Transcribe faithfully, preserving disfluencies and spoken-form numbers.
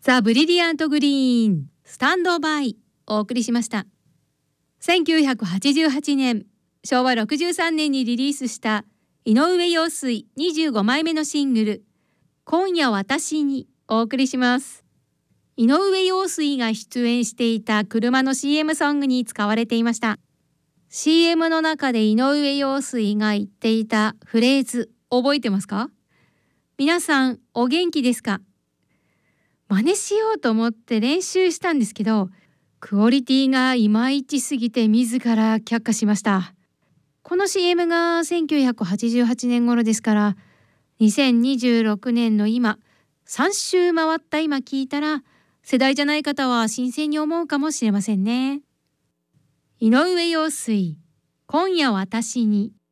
ザ・ブリリアント・グリーンスタンドバイお送りしました。せんきゅうひゃくはちじゅうはちねん、しょうわろくじゅうさんねんにリリースした井上陽水にじゅうごまいめのシングル今夜私にお送りします。井上陽水が出演していた車の シーエム ソングに使われていました。 シーエム の中で井上陽水が言っていたフレーズ覚えてますか？皆さんお元気ですか？真似しようと思って練習したんですけど、クオリティがいまいちすぎて自ら却下しました。この シーエム がせんきゅうひゃくはちじゅうはちねん頃ですから、にせんにじゅうろくねんの今、さん周回った今聞いたら、世代じゃない方は新鮮に思うかもしれませんね。井上陽水、今夜私に。